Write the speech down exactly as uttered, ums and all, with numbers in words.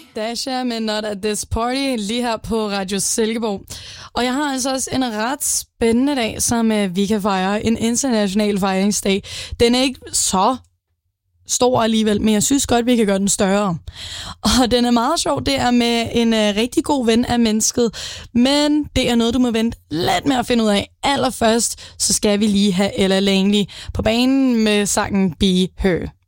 Dasha med Not At This Party, lige her på Radio Silkeborg. Og jeg har altså også en ret spændende dag, som uh, vi kan fejre. En international fejringsdag. Den er ikke så stor alligevel, men jeg synes godt, vi kan gøre den større. Og den er meget sjov. Det er med en uh, rigtig god ven af mennesket, men det er noget, du må vente lidt med at finde ud af. Allerførst, så skal vi lige have Ella Langley på banen med sangen Be Her.